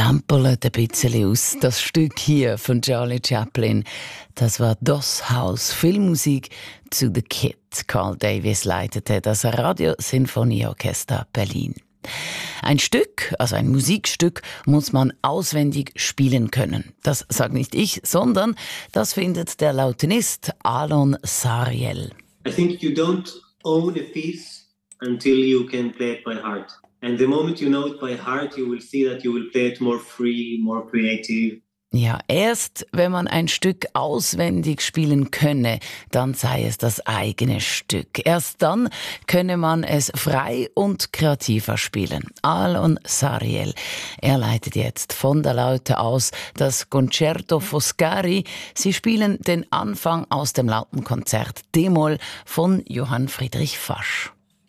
samplet ein bisschen aus. Das Stück hier von Charlie Chaplin, das war Das Haus, Filmmusik zu The Kid. Carl Davis leitete das Radio-Sinfonieorchester Berlin. Ein Stück, also ein Musikstück, muss man auswendig spielen können. Das sagt nicht ich, sondern das findet der Lautenist Alon Sariel. I think you don't own a piece until you can play it by heart. And the moment you know it by heart, you will see that you will play it more free, more creative. Ja, erst wenn man ein Stück auswendig spielen könne, dann sei es das eigene Stück. Erst dann könne man es frei und kreativer spielen. Alon Sariel, er leitet jetzt von der Laute aus das Concerto Foscari. Sie spielen den Anfang aus dem Lautenkonzert D-Moll von Johann Friedrich Fasch.